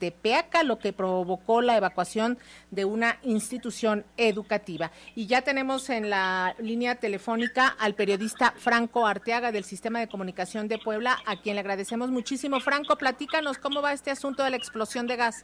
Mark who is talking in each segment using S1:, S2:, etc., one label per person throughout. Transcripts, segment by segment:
S1: Tepeaca, lo que provocó la evacuación de una institución educativa. Y ya tenemos en la línea telefónica al periodista Franco Arteaga del Sistema de Comunicación de Puebla, a quien le agradecemos muchísimo. Franco, platícanos cómo va este asunto de la explosión de gas.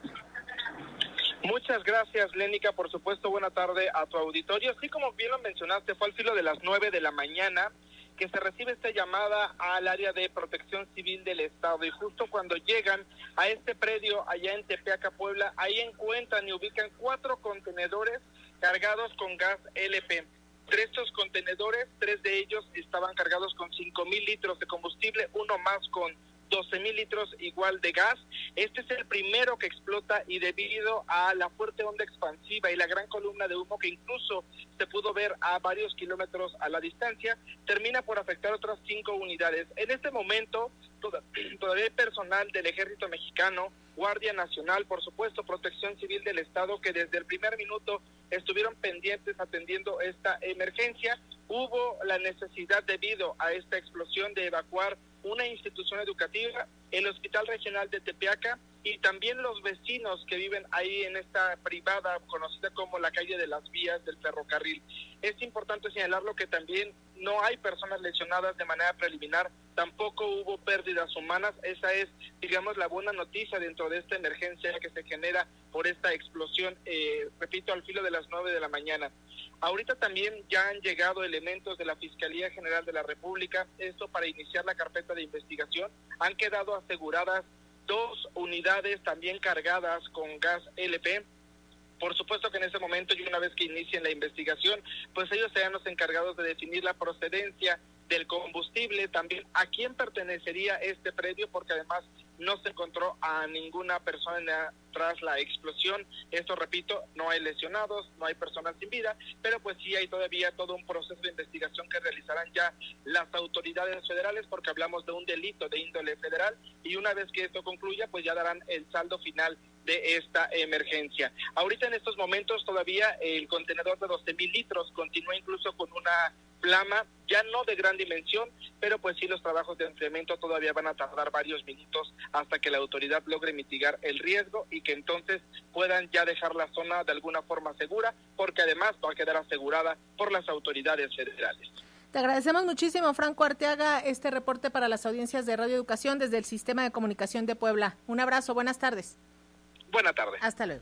S2: Muchas gracias, Lénica. Por supuesto, buena tarde a tu auditorio. Sí, como bien lo mencionaste, fue al filo de las 9 de la mañana que se recibe esta llamada al área de protección civil del estado, y justo cuando llegan a este predio allá en Tepeaca, Puebla, ahí encuentran y ubican 4 contenedores cargados con gas LP. De estos contenedores, 3 de ellos estaban cargados con 5,000 litros de combustible, uno más con 12,000 litros igual de gas. Este es el primero que explota, y debido a la fuerte onda expansiva y la gran columna de humo que incluso se pudo ver a varios kilómetros a la distancia, termina por afectar otras 5 unidades. En este momento todavía hay personal del Ejército Mexicano, Guardia Nacional, por supuesto, Protección Civil del Estado, que desde el primer minuto estuvieron pendientes atendiendo esta emergencia. Hubo la necesidad, debido a esta explosión, de evacuar una institución educativa, el Hospital Regional de Tepeaca, y también los vecinos que viven ahí en esta privada conocida como la calle de las vías del ferrocarril. Es importante señalarlo que también no hay personas lesionadas de manera preliminar, tampoco hubo pérdidas humanas. Esa es, digamos, la buena noticia dentro de esta emergencia que se genera por esta explosión, repito, al filo de las 9 de la mañana. Ahorita también ya han llegado elementos de la Fiscalía General de la República, esto para iniciar la carpeta de investigación. Han quedado aseguradas 2 unidades también cargadas con gas LP. Por supuesto que en ese momento, y una vez que inicien la investigación, pues ellos serán los encargados de definir la procedencia del combustible, también a quién pertenecería este predio, porque además no se encontró a ninguna persona tras la explosión. Esto, repito, no hay lesionados, no hay personas sin vida, pero pues sí hay todavía todo un proceso de investigación que realizarán ya las autoridades federales, porque hablamos de un delito de índole federal, y una vez que esto concluya, pues ya darán el saldo final de esta emergencia. Ahorita en estos momentos todavía el contenedor de 12,000 litros continúa incluso con una flama, ya no de gran dimensión, pero pues sí, los trabajos de enfriamiento todavía van a tardar varios minutos hasta que la autoridad logre mitigar el riesgo y que entonces puedan ya dejar la zona de alguna forma segura, porque además va a quedar asegurada por las autoridades federales.
S1: Te agradecemos muchísimo, Franco Arteaga, este reporte para las audiencias de Radio Educación desde el Sistema de Comunicación de Puebla. Un abrazo, buenas tardes.
S2: Buenas tardes.
S1: Hasta luego.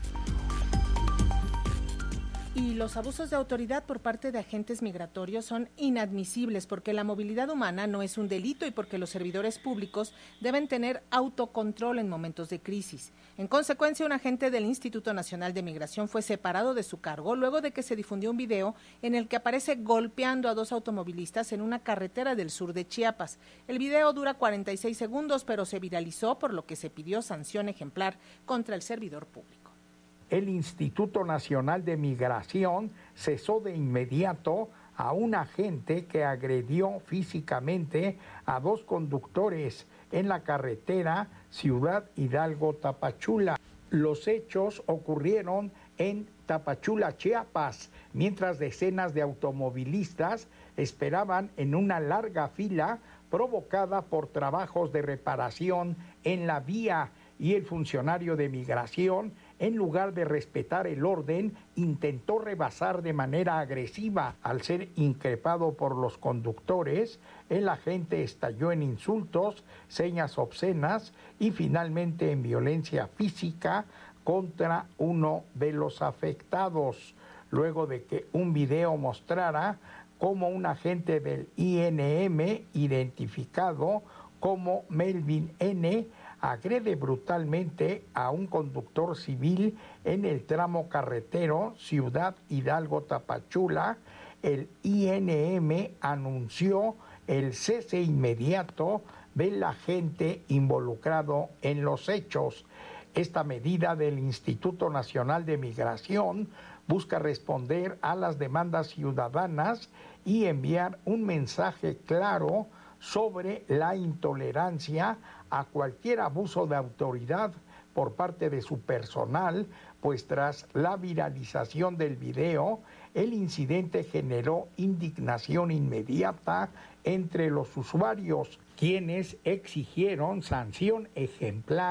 S1: Y los abusos de autoridad por parte de agentes migratorios son inadmisibles, porque la movilidad humana no es un delito y porque los servidores públicos deben tener autocontrol en momentos de crisis. En consecuencia, un agente del Instituto Nacional de Migración fue separado de su cargo luego de que se difundió un video en el que aparece golpeando a 2 automovilistas en una carretera del sur de Chiapas. El video dura 46 segundos, pero se viralizó, por lo que se pidió sanción ejemplar contra el servidor público.
S3: El Instituto Nacional de Migración cesó de inmediato a un agente que agredió físicamente a 2 conductores en la carretera Ciudad Hidalgo-Tapachula. Los hechos ocurrieron en Tapachula, Chiapas, mientras decenas de automovilistas esperaban en una larga fila provocada por trabajos de reparación en la vía, y el funcionario de migración, en lugar de respetar el orden, intentó rebasar de manera agresiva. Al ser increpado por los conductores, el agente estalló en insultos, señas obscenas y finalmente en violencia física contra uno de los afectados, luego de que un video mostrara cómo un agente del INM, identificado como Melvin N., agrede brutalmente a un conductor civil en el tramo carretero Ciudad Hidalgo-Tapachula. El INM anunció el cese inmediato del agente involucrado en los hechos. Esta medida del Instituto Nacional de Migración busca responder a las demandas ciudadanas y enviar un mensaje claro sobre la intolerancia a cualquier abuso de autoridad por parte de su personal, pues tras la viralización del video, el incidente generó indignación inmediata entre los usuarios, quienes exigieron sanción ejemplar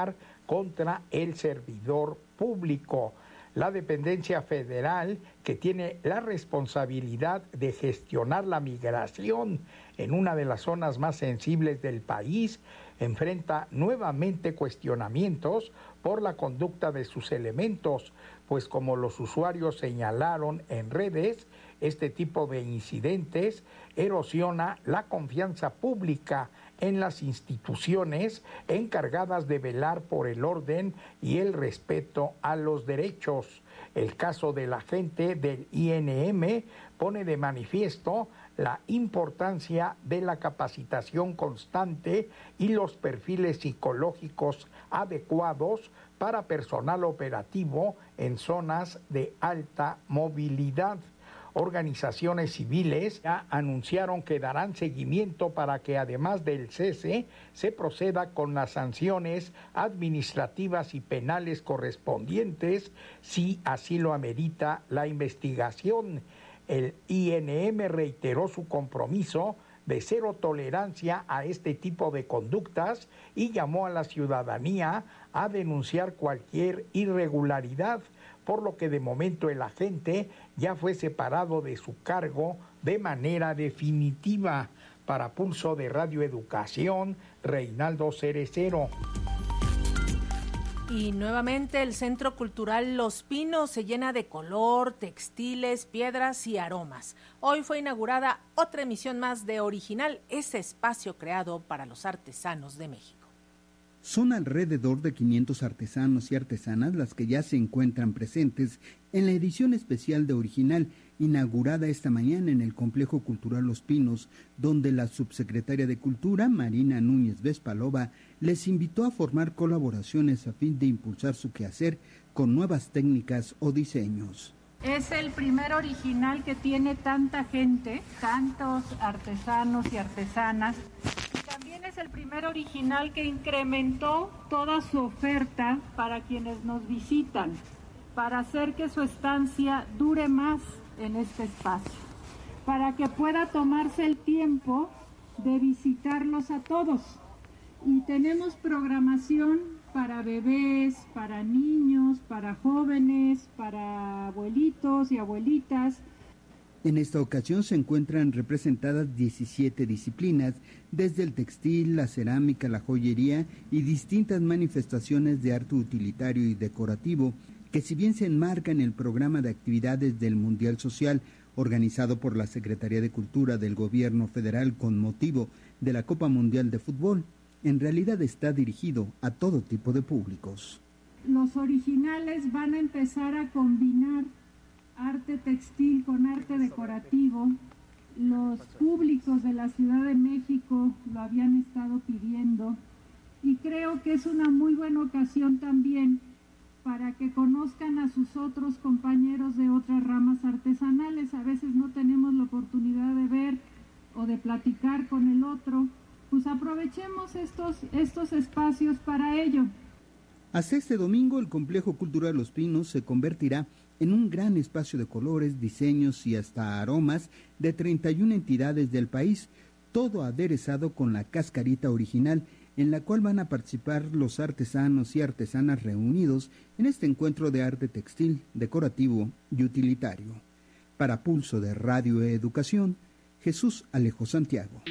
S3: contra el servidor público. La dependencia federal, que tiene la responsabilidad de gestionar la migración en una de las zonas más sensibles del país, enfrenta nuevamente cuestionamientos por la conducta de sus elementos, pues como los usuarios señalaron en redes, este tipo de incidentes erosiona la confianza pública en las instituciones encargadas de velar por el orden y el respeto a los derechos. El caso de la gente del INM pone de manifiesto la importancia de la capacitación constante y los perfiles psicológicos adecuados para personal operativo en zonas de alta movilidad. Organizaciones civiles ya anunciaron que darán seguimiento para que además del cese se proceda con las sanciones administrativas y penales correspondientes si así lo amerita la investigación. El INM reiteró su compromiso de cero tolerancia a este tipo de conductas y llamó a la ciudadanía a denunciar cualquier irregularidad, por lo que de momento el agente ya fue separado de su cargo de manera definitiva. Para Pulso de Radio Educación, Reinaldo Cerecero.
S1: Y nuevamente el Centro Cultural Los Pinos se llena de color, textiles, piedras y aromas. Hoy fue inaugurada otra emisión más de Original, ese espacio creado para los artesanos de México.
S4: Son alrededor de 500 artesanos y artesanas las que ya se encuentran presentes en la edición especial de Original, inaugurada esta mañana en el Complejo Cultural Los Pinos, donde la subsecretaria de Cultura, Marina Núñez Vespalova, les invitó a formar colaboraciones a fin de impulsar su quehacer con nuevas técnicas o diseños.
S5: Es el primer Original que tiene tanta gente, tantos artesanos y artesanas. También es el primer Original que incrementó toda su oferta para quienes nos visitan, para hacer que su estancia dure más en este espacio, para que pueda tomarse el tiempo de visitarlos a todos. Y tenemos programación para bebés, para niños, para jóvenes, para abuelitos y abuelitas.
S4: En esta ocasión se encuentran representadas 17 disciplinas, desde el textil, la cerámica, la joyería y distintas manifestaciones de arte utilitario y decorativo, que si bien se enmarca en el programa de actividades del Mundial Social, organizado por la Secretaría de Cultura del Gobierno Federal con motivo de la Copa Mundial de Fútbol, en realidad está dirigido a todo tipo de públicos.
S5: Los originales van a empezar a combinar arte textil con arte decorativo. Los públicos de la Ciudad de México lo habían estado pidiendo y creo que es una muy buena ocasión también para que conozcan a sus otros compañeros de otras ramas artesanales. A veces no tenemos la oportunidad de ver o de platicar con el otro. Pues aprovechemos estos espacios para ello.
S4: Hasta este domingo, el Complejo Cultural Los Pinos se convertirá en un gran espacio de colores, diseños y hasta aromas de 31 entidades del país, todo aderezado con la cascarita original, en la cual van a participar los artesanos y artesanas reunidos en este encuentro de arte textil, decorativo y utilitario. Para Pulso de Radio Educación, Jesús Alejo Santiago.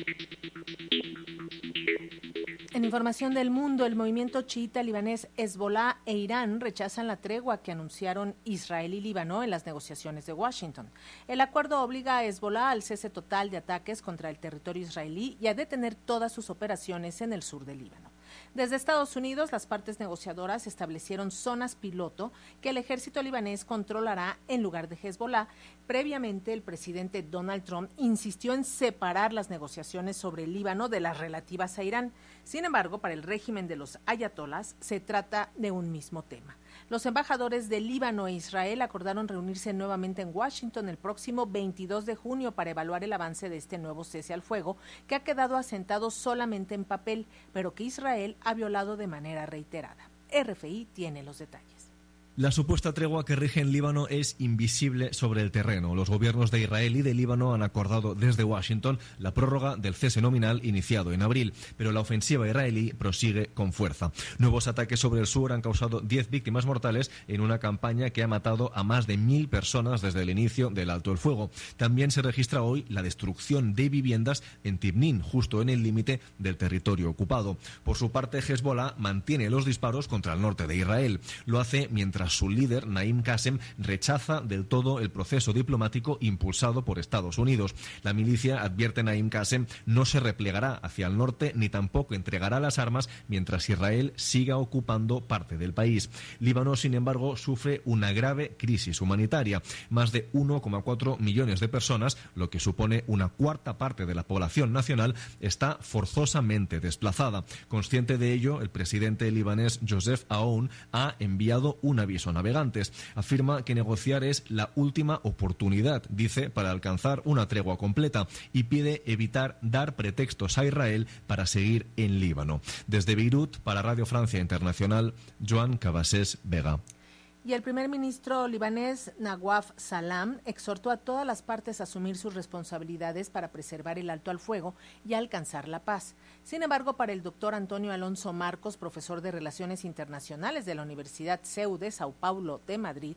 S1: En información del mundo, el movimiento chiita libanés Hezbollah e Irán rechazan la tregua que anunciaron Israel y Líbano en las negociaciones de Washington. El acuerdo obliga a Hezbollah al cese total de ataques contra el territorio israelí y a detener todas sus operaciones en el sur del Líbano. Desde Estados Unidos, las partes negociadoras establecieron zonas piloto que el ejército libanés controlará en lugar de Hezbollah. Previamente, el presidente Donald Trump insistió en separar las negociaciones sobre el Líbano de las relativas a Irán. Sin embargo, para el régimen de los ayatolás se trata de un mismo tema. Los embajadores de Líbano e Israel acordaron reunirse nuevamente en Washington el próximo 22 de junio para evaluar el avance de este nuevo cese al fuego que ha quedado asentado solamente en papel, pero que Israel ha violado de manera reiterada. RFI tiene los detalles.
S6: La supuesta tregua que rige en Líbano es invisible sobre el terreno. Los gobiernos de Israel y de Líbano han acordado desde Washington la prórroga del cese nominal iniciado en abril, pero la ofensiva israelí prosigue con fuerza. Nuevos ataques sobre el sur han causado 10 víctimas mortales en una campaña que ha matado a más de 1.000 personas desde el inicio del alto el fuego. También se registra hoy la destrucción de viviendas en Tibnin, justo en el límite del territorio ocupado. Por su parte, Hezbollah mantiene los disparos contra el norte de Israel. Lo hace mientras su líder, Naim Qassem, rechaza del todo el proceso diplomático impulsado por Estados Unidos. La milicia, advierte Naim Qassem, no se replegará hacia el norte ni tampoco entregará las armas mientras Israel siga ocupando parte del país. Líbano, sin embargo, sufre una grave crisis humanitaria. Más de 1,4 millones de personas, lo que supone una cuarta parte de la población nacional, está forzosamente desplazada. Consciente de ello, el presidente libanés Joseph Aoun ha enviado un aviso a navegantes. Afirma que negociar es la última oportunidad, dice, para alcanzar una tregua completa y pide evitar dar pretextos a Israel para seguir en Líbano. Desde Beirut, para Radio Francia Internacional, Joan Cabasés Vega.
S1: Y el primer ministro libanés Nawaf Salam exhortó a todas las partes a asumir sus responsabilidades para preservar el alto al fuego y alcanzar la paz. Sin embargo, para el doctor Antonio Alonso Marcos, profesor de Relaciones Internacionales de la Universidad CEU de Sao Paulo de Madrid,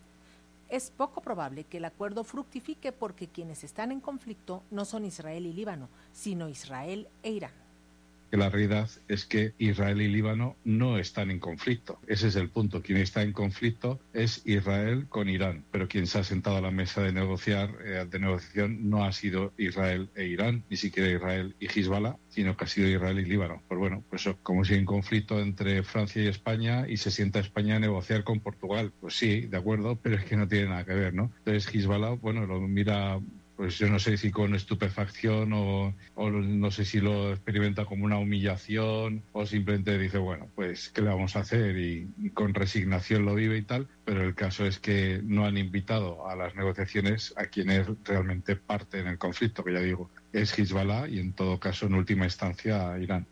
S1: es poco probable que el acuerdo fructifique porque quienes están en conflicto no son Israel y Líbano, sino Israel e Irán.
S7: Que la realidad es que Israel y Líbano no están en conflicto. Ese es el punto. Quien está en conflicto es Israel con Irán, pero quien se ha sentado a la mesa de negociación no ha sido Israel e Irán, ni siquiera Israel y Hezbollah, sino que ha sido Israel y Líbano. Pues bueno, pues como si hay un conflicto entre Francia y España y se sienta España a negociar con Portugal. Pues sí, de acuerdo, pero es que no tiene nada que ver, ¿no? Entonces Hezbollah, bueno, lo mira, pues yo no sé si con estupefacción o no sé si lo experimenta como una humillación o simplemente dice, bueno, pues ¿qué le vamos a hacer? Y con resignación lo vive y tal, pero el caso es que no han invitado a las negociaciones a quien es realmente parte en el conflicto, que ya digo, es Hezbollah y en todo caso, en última instancia, Irán.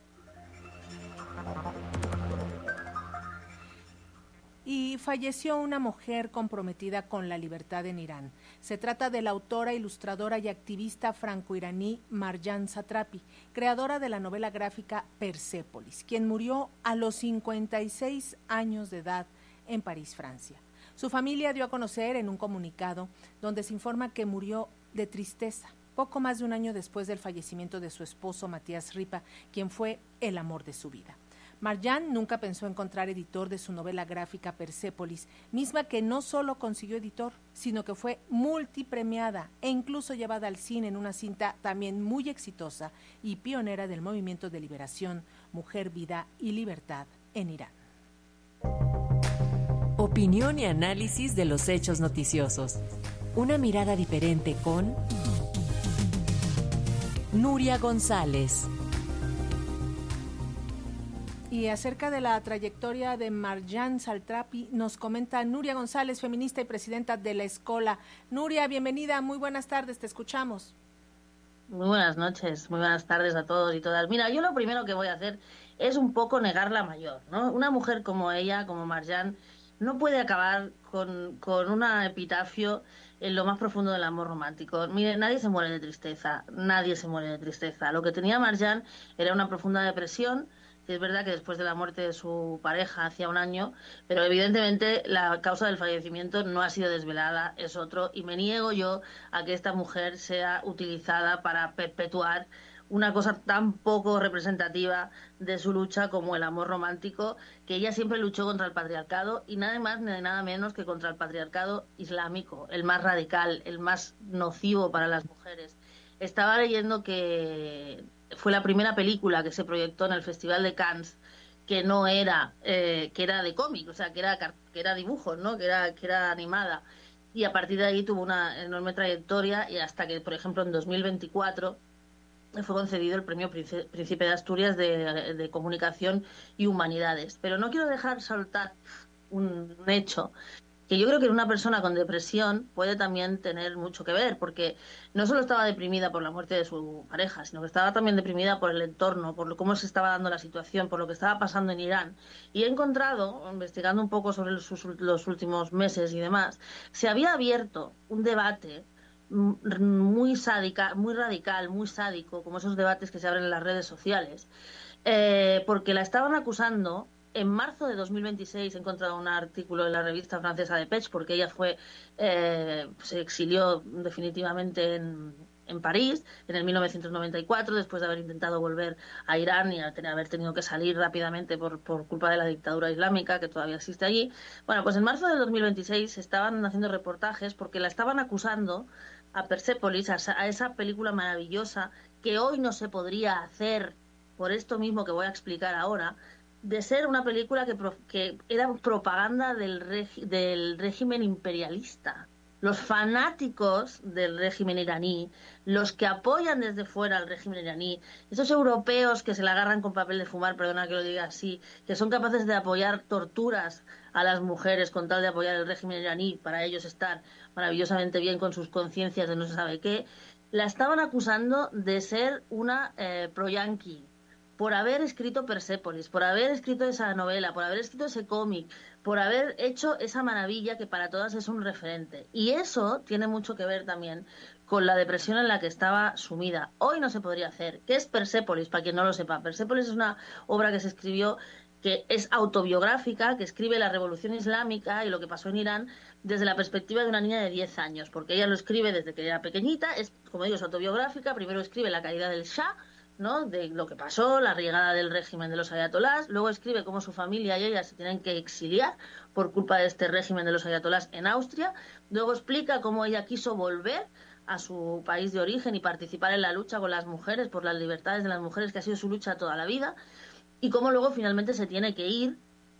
S1: Y falleció una mujer comprometida con la libertad en Irán. Se trata de la autora, ilustradora y activista franco-iraní Marjan Satrapi, creadora de la novela gráfica Persépolis, quien murió a los 56 años de edad en París, Francia. Su familia dio a conocer en un comunicado donde se informa que murió de tristeza, poco más de un año después del fallecimiento de su esposo Matías Ripa, quien fue el amor de su vida. Marjan nunca pensó encontrar editor de su novela gráfica Persépolis, misma que no solo consiguió editor, sino que fue multipremiada e incluso llevada al cine en una cinta también muy exitosa y pionera del movimiento de liberación Mujer, Vida y Libertad en Irán.
S8: Opinión y análisis de los hechos noticiosos. Una mirada diferente con Nuria González.
S1: Y acerca de la trayectoria de Marjan Satrapi nos comenta Nuria González, feminista y presidenta de la Escola. Nuria, bienvenida, muy buenas tardes, te escuchamos.
S9: Muy buenas noches, muy buenas tardes a todos y todas. Mira, yo lo primero que voy a hacer es un poco negar la mayor, ¿no? Una mujer como ella, como Marjan, no puede acabar con una epitafio en lo más profundo del amor romántico. Mire, nadie se muere de tristeza, nadie se muere de tristeza. Lo que tenía Marjan era una profunda depresión. Es verdad que después de la muerte de su pareja hacía un año, pero evidentemente la causa del fallecimiento no ha sido desvelada, es otro, y me niego yo a que esta mujer sea utilizada para perpetuar una cosa tan poco representativa de su lucha como el amor romántico, que ella siempre luchó contra el patriarcado y nada más ni nada menos que contra el patriarcado islámico, el más radical, el más nocivo para las mujeres. Estaba leyendo que fue la primera película que se proyectó en el Festival de Cannes que no era que era de cómic, o sea, que era dibujos, ¿no? que era animada, y a partir de ahí tuvo una enorme trayectoria y hasta que, por ejemplo, en 2024 fue concedido el premio Príncipe de Asturias de Comunicación y Humanidades. Pero no quiero dejar saltar un hecho, que yo creo que una persona con depresión puede también tener mucho que ver, porque no solo estaba deprimida por la muerte de su pareja, sino que estaba también deprimida por el entorno, por cómo se estaba dando la situación, por lo que estaba pasando en Irán. Y he encontrado, investigando un poco sobre los últimos meses y demás, se había abierto un debate muy radical, muy sádico, como esos debates que se abren en las redes sociales, porque la estaban acusando. En marzo de 2026 he encontrado un artículo en la revista francesa Dépêche, porque ella se exilió definitivamente en París en el 1994, después de haber intentado volver a Irán y haber tenido que salir rápidamente por culpa de la dictadura islámica que todavía existe allí. Bueno, pues en marzo de 2026 estaban haciendo reportajes porque la estaban acusando a Persépolis, a esa película maravillosa que hoy no se podría hacer por esto mismo que voy a explicar ahora, de ser una película que era propaganda del régimen imperialista. Los fanáticos del régimen iraní, los que apoyan desde fuera al régimen iraní, esos europeos que se la agarran con papel de fumar, perdona que lo diga así, que son capaces de apoyar torturas a las mujeres con tal de apoyar el régimen iraní para ellos estar maravillosamente bien con sus conciencias de no se sabe qué, la estaban acusando de ser una pro-yanqui, por haber escrito Persépolis, por haber escrito esa novela, por haber escrito ese cómic, por haber hecho esa maravilla que para todas es un referente. Y eso tiene mucho que ver también con la depresión en la que estaba sumida. Hoy no se podría hacer. ¿Qué es Persépolis? Para quien no lo sepa. Persépolis es una obra que se escribió, que es autobiográfica, que escribe la revolución islámica y lo que pasó en Irán desde la perspectiva de una niña de 10 años, porque ella lo escribe desde que era pequeñita, es, como digo, es autobiográfica. Primero escribe la caída del Shah, ¿no?, de lo que pasó, la llegada del régimen de los ayatolás. Luego escribe cómo su familia y ella se tienen que exiliar por culpa de este régimen de los ayatolás en Austria. Luego explica cómo ella quiso volver a su país de origen y participar en la lucha con las mujeres, por las libertades de las mujeres, que ha sido su lucha toda la vida, y cómo luego finalmente se tiene que ir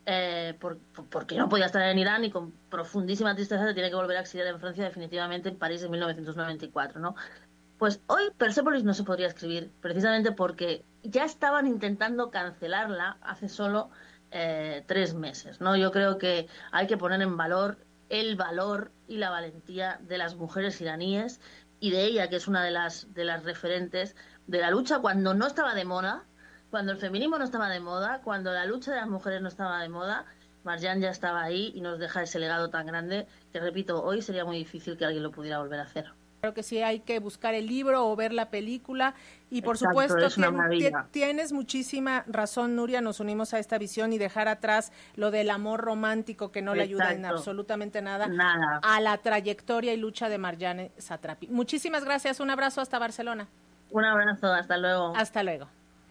S9: porque no podía estar en Irán y con profundísima tristeza se tiene que volver a exiliar en Francia, definitivamente en París en 1994, ¿no? Pues hoy Persépolis no se podría escribir, precisamente porque ya estaban intentando cancelarla hace solo 3 meses, ¿no? Yo creo que hay que poner en valor el valor y la valentía de las mujeres iraníes y de ella, que es una de las referentes de la lucha cuando no estaba de moda, cuando el feminismo no estaba de moda, cuando la lucha de las mujeres no estaba de moda. Marjan ya estaba ahí y nos deja ese legado tan grande que, repito, hoy sería muy difícil que alguien lo pudiera volver a hacer.
S1: Creo que sí, hay que buscar el libro o ver la película y por
S9: Exacto,
S1: supuesto tienes muchísima razón, Nuria, nos unimos a esta visión y dejar atrás lo del amor romántico que no le ayuda en absolutamente nada a la trayectoria y lucha de Marjane Satrapi. Muchísimas gracias, un abrazo hasta Barcelona.
S9: Un abrazo, hasta luego.
S1: Hasta luego.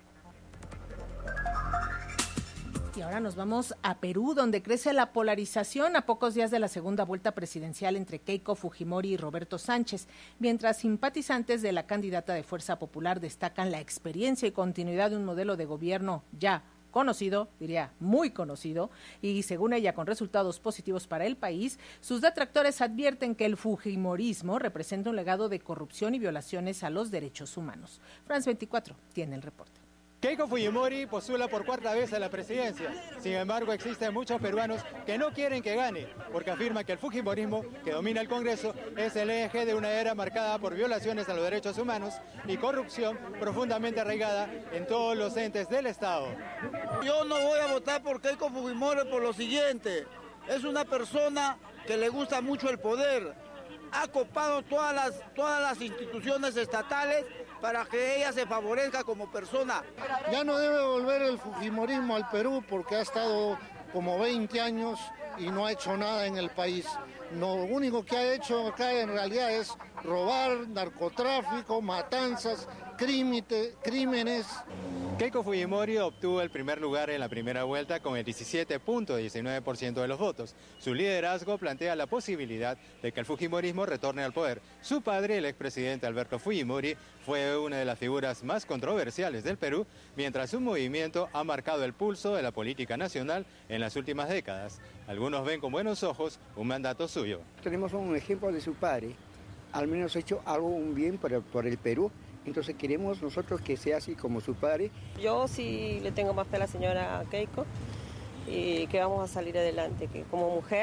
S1: Y ahora nos vamos a Perú, donde crece la polarización a pocos días de la segunda vuelta presidencial entre Keiko Fujimori y Roberto Sánchez, mientras simpatizantes de la candidata de Fuerza Popular destacan la experiencia y continuidad de un modelo de gobierno ya conocido, diría muy conocido, y según ella con resultados positivos para el país. Sus detractores advierten que el fujimorismo representa un legado de corrupción y violaciones a los derechos humanos. France 24 tiene el reporte.
S10: Keiko Fujimori postula por 4ª vez a la presidencia. Sin embargo, existen muchos peruanos que no quieren que gane, porque afirman que el fujimorismo, que domina el Congreso, es el eje de una era marcada por violaciones a los derechos humanos y corrupción profundamente arraigada en todos los entes del Estado.
S11: Yo no voy a votar por Keiko Fujimori por lo siguiente. Es una persona que le gusta mucho el poder. Ha copado todas las instituciones estatales para que ella se favorezca como persona.
S12: Ya no debe volver el fujimorismo al Perú porque ha estado como 20 años y no ha hecho nada en el país. Lo único que ha hecho acá en realidad es robar, narcotráfico, matanzas, crímenes.
S10: Keiko Fujimori obtuvo el primer lugar en la primera vuelta con el 17.19% de los votos. Su liderazgo plantea la posibilidad de que el fujimorismo retorne al poder. Su padre, el expresidente Alberto Fujimori, fue una de las figuras más controversiales del Perú, mientras su movimiento ha marcado el pulso de la política nacional en las últimas décadas. Algunos ven con buenos ojos un mandato suyo.
S13: Tenemos un ejemplo de su padre, al menos ha hecho algo un bien por el Perú. Entonces queremos nosotros que sea así como su padre.
S14: Yo sí le tengo más fe a la señora Keiko y que vamos a salir adelante, que como mujer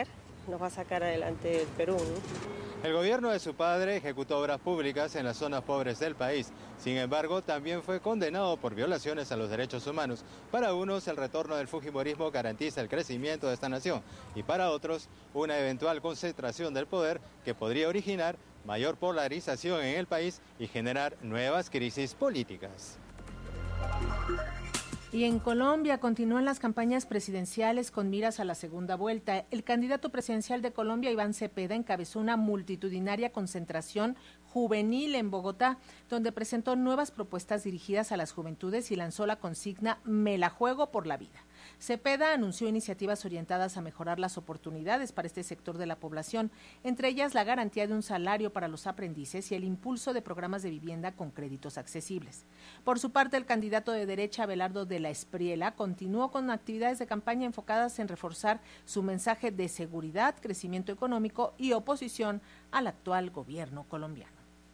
S14: nos va a sacar adelante el Perú, ¿no?
S10: El gobierno de su padre ejecutó obras públicas en las zonas pobres del país. Sin embargo, también fue condenado por violaciones a los derechos humanos. Para unos, el retorno del fujimorismo garantiza el crecimiento de esta nación y para otros, una eventual concentración del poder que podría originar mayor polarización en el país y generar nuevas crisis políticas.
S1: Y en Colombia continúan las campañas presidenciales con miras a la segunda vuelta. El candidato presidencial de Colombia, Iván Cepeda, encabezó una multitudinaria concentración juvenil en Bogotá, donde presentó nuevas propuestas dirigidas a las juventudes y lanzó la consigna "Me la juego por la vida". Cepeda anunció iniciativas orientadas a mejorar las oportunidades para este sector de la población, entre ellas la garantía de un salario para los aprendices y el impulso de programas de vivienda con créditos accesibles. Por su parte, el candidato de derecha, Abelardo de la Espriella, continuó con actividades de campaña enfocadas en reforzar su mensaje de seguridad, crecimiento económico y oposición al actual gobierno colombiano.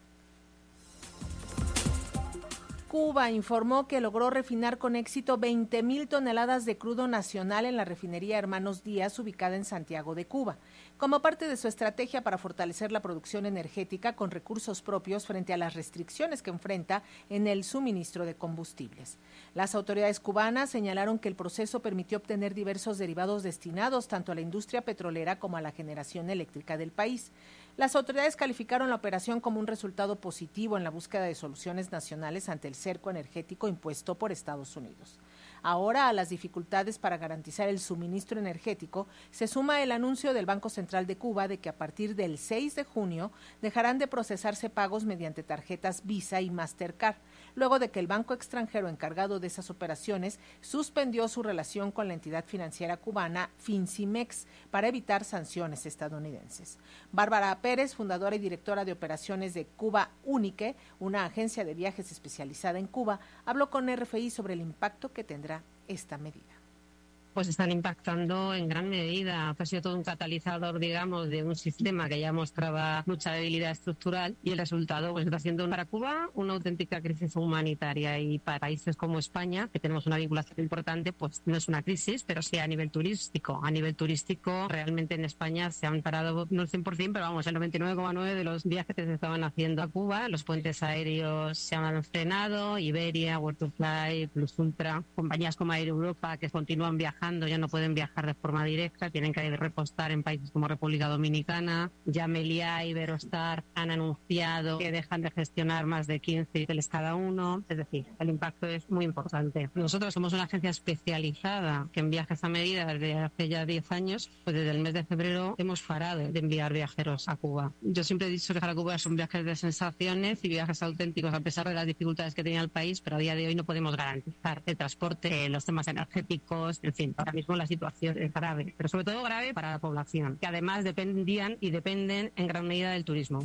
S1: Cuba informó que logró refinar con éxito 20,000 toneladas de crudo nacional en la refinería Hermanos Díaz, ubicada en Santiago de Cuba, como parte de su estrategia para fortalecer la producción energética con recursos propios frente a las restricciones que enfrenta en el suministro de combustibles. Las autoridades cubanas señalaron que el proceso permitió obtener diversos derivados destinados tanto a la industria petrolera como a la generación eléctrica del país. Las autoridades calificaron la operación como un resultado positivo en la búsqueda de soluciones nacionales ante el cerco energético impuesto por Estados Unidos. Ahora, a las dificultades para garantizar el suministro energético, se suma el anuncio del Banco Central de Cuba de que a partir del 6 de junio dejarán de procesarse pagos mediante tarjetas Visa y Mastercard, luego de que el banco extranjero encargado de esas operaciones suspendió su relación con la entidad financiera cubana Fincimex para evitar sanciones estadounidenses. Bárbara Pérez, fundadora y directora de operaciones de Cuba Unique, una agencia de viajes especializada en Cuba, habló con RFI sobre el impacto que tendrá esta medida.
S15: Pues están impactando en gran medida. Ha sido todo un catalizador, digamos, de un sistema que ya mostraba mucha debilidad estructural y el resultado pues está siendo para Cuba una auténtica crisis humanitaria y para países como España, que tenemos una vinculación importante, pues no es una crisis, pero sí a nivel turístico. A nivel turístico, realmente en España se han parado, no el 100%, pero vamos, el 99,9% de los viajes que se estaban haciendo a Cuba. Los puentes aéreos se han frenado, Iberia, World to Fly, Plus Ultra, compañías como Air Europa que continúan viajando, ya no pueden viajar de forma directa, tienen que repostar en países como República Dominicana. Ya Meliá y Iberostar han anunciado que dejan de gestionar más de 15 hoteles cada uno, es decir, el impacto es muy importante. Nosotros somos una agencia especializada que en viajes a medida desde hace ya 10 años, pues desde el mes de febrero hemos parado de enviar viajeros a Cuba. Yo siempre he dicho que viajar a Cuba son viajes de sensaciones y viajes auténticos a pesar de las dificultades que tenía el país, pero a día de hoy no podemos garantizar el transporte, los temas energéticos, en fin. Ahora mismo la situación es grave, pero sobre todo grave para la población, que además dependían y dependen en gran medida del turismo.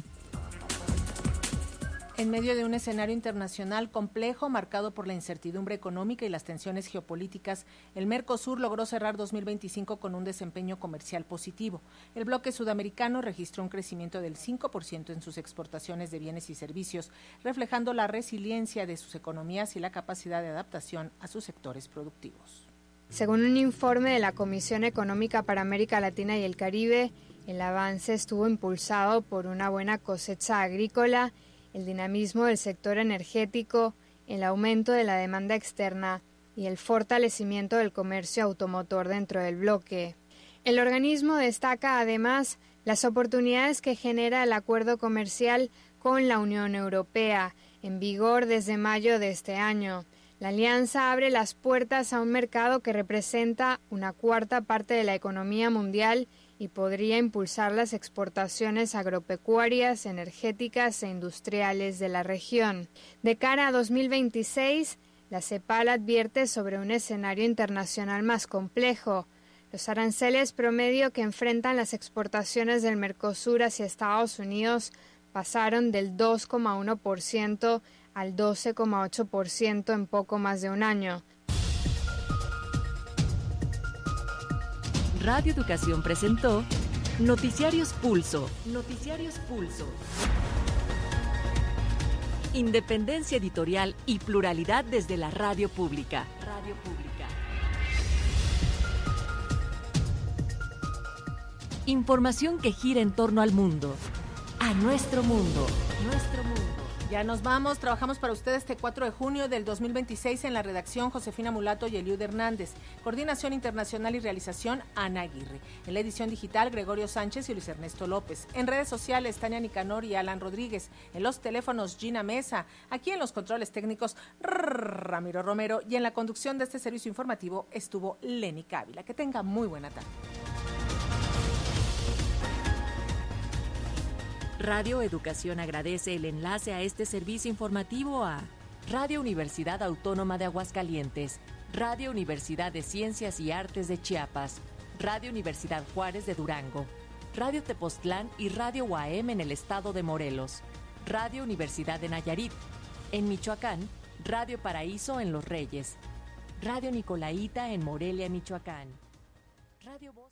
S1: En medio de un escenario internacional complejo marcado por la incertidumbre económica y las tensiones geopolíticas, el Mercosur logró cerrar 2025 con un desempeño comercial positivo. El bloque sudamericano registró un crecimiento del 5% en sus exportaciones de bienes y servicios, reflejando la resiliencia de sus economías y la capacidad de adaptación a sus sectores productivos.
S16: Según un informe de la Comisión Económica para América Latina y el Caribe, el avance estuvo impulsado por una buena cosecha agrícola, el dinamismo del sector energético, el aumento de la demanda externa y el fortalecimiento del comercio automotor dentro del bloque. El organismo destaca además las oportunidades que genera el acuerdo comercial con la Unión Europea, en vigor desde mayo de este año. La alianza abre las puertas a un mercado que representa una cuarta parte de la economía mundial y podría impulsar las exportaciones agropecuarias, energéticas e industriales de la región. De cara a 2026, la CEPAL advierte sobre un escenario internacional más complejo. Los aranceles promedio que enfrentan las exportaciones del Mercosur hacia Estados Unidos pasaron del 2,1% al 12,8% en poco más de un año.
S8: Radio Educación presentó Noticiarios Pulso. Noticiarios Pulso. Independencia editorial y pluralidad desde la radio pública. Radio Pública. Información que gira en torno al mundo. A nuestro mundo. Nuestro mundo.
S1: Ya nos vamos, trabajamos para ustedes este 4 de junio del 2026 en la redacción Josefina Mulato y Eliud Hernández, coordinación internacional y realización Ana Aguirre, en la edición digital Gregorio Sánchez y Luis Ernesto López, en redes sociales Tania Nicanor y Alan Rodríguez, en los teléfonos Gina Mesa, aquí en los controles técnicos Ramiro Romero y en la conducción de este servicio informativo estuvo Lenny Cávila. Que tenga muy buena tarde.
S8: Radio Educación agradece el enlace a este servicio informativo a Radio Universidad Autónoma de Aguascalientes, Radio Universidad de Ciencias y Artes de Chiapas, Radio Universidad Juárez de Durango, Radio Tepoztlán y Radio UAM en el estado de Morelos, Radio Universidad de Nayarit, en Michoacán, Radio Paraíso en Los Reyes, Radio Nicolaita en Morelia, Michoacán, Radio Voces.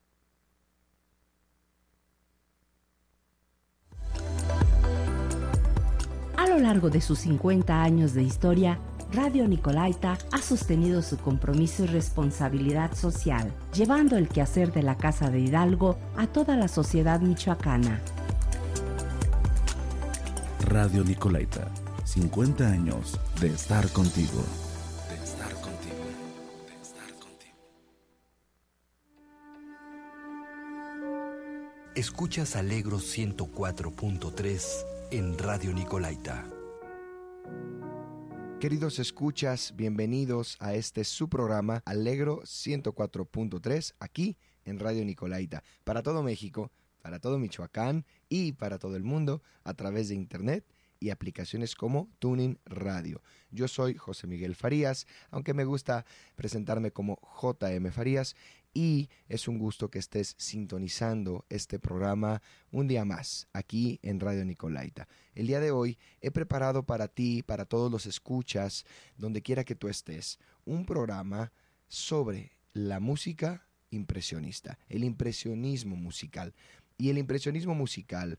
S17: A lo largo de sus 50 años de historia, Radio Nicolaita ha sostenido su compromiso y responsabilidad social, llevando el quehacer de la Casa de Hidalgo a toda la sociedad michoacana.
S18: Radio Nicolaita, 50 años de estar contigo.
S19: Escuchas Alegro 104.3 en Radio Nicolaita.
S20: Queridos escuchas, bienvenidos a este su programa Alegro 104.3 aquí en Radio Nicolaita. Para todo México, para todo Michoacán y para todo el mundo a través de internet y aplicaciones como TuneIn Radio. Yo soy José Miguel Farías, aunque me gusta presentarme como JM Farías, y es un gusto que estés sintonizando este programa un día más aquí en Radio Nicolaita. El día de hoy he preparado para ti, para todos los escuchas, donde quiera que tú estés, un programa sobre la música impresionista, el impresionismo musical. Y el impresionismo musical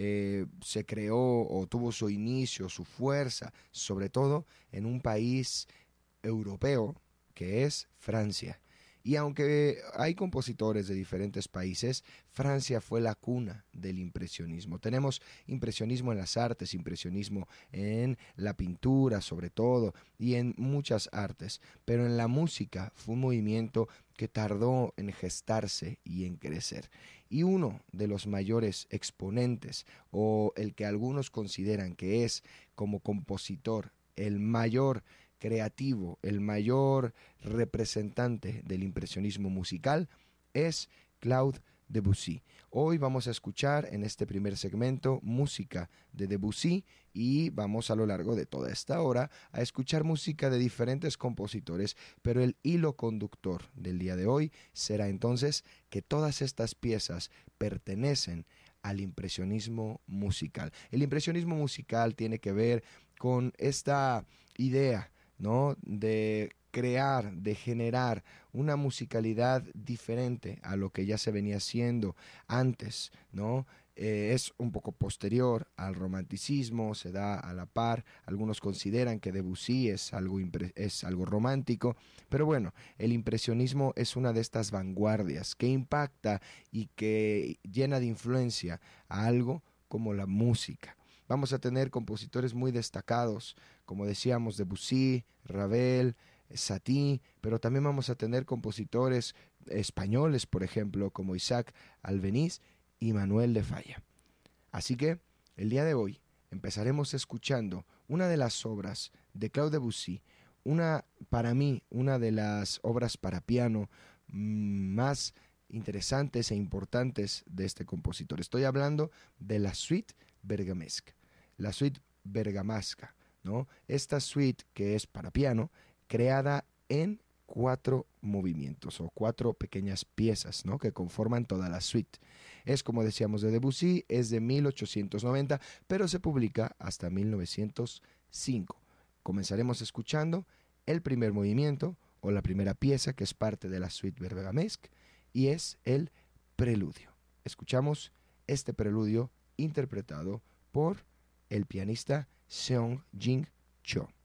S20: se creó o tuvo su inicio, su fuerza, sobre todo en un país europeo que es Francia. Y aunque hay compositores de diferentes países, Francia fue la cuna del impresionismo. Tenemos impresionismo en las artes, impresionismo en la pintura sobre todo y en muchas artes. Pero en la música fue un movimiento que tardó en gestarse y en crecer. Y uno de los mayores exponentes, o el que algunos consideran que es como compositor el mayor creativo, el mayor representante del impresionismo musical, es Claude Debussy. Hoy vamos a escuchar en este primer segmento música de Debussy y vamos a lo largo de toda esta hora a escuchar música de diferentes compositores, pero el hilo conductor del día de hoy será entonces que todas estas piezas pertenecen al impresionismo musical. El impresionismo musical tiene que ver con esta idea, ¿no?, de crear, de generar una musicalidad diferente a lo que ya se venía haciendo antes, ¿no? Es un poco posterior al romanticismo, se da a la par. Algunos consideran que Debussy es algo romántico, pero bueno, el impresionismo es una de estas vanguardias que impacta y que llena de influencia a algo como la música. Vamos a tener compositores muy destacados, como decíamos, Debussy, Ravel, Satie, pero también vamos a tener compositores españoles, por ejemplo, como Isaac Albeniz y Manuel de Falla. Así que el día de hoy empezaremos escuchando una de las obras de Claude Debussy, para mí, una de las obras para piano más interesantes e importantes de este compositor. Estoy hablando de la suite bergamesca, la suite bergamasca, ¿no? Esta suite que es para piano, creada en 4 movimientos o 4 pequeñas piezas, ¿no?, que conforman toda la suite. Es, como decíamos, de Debussy, es de 1890, pero se publica hasta 1905. Comenzaremos escuchando el primer movimiento o la primera pieza que es parte de la suite bergamesque y es el preludio. Escuchamos este preludio interpretado por el pianista Seong Jin Cho.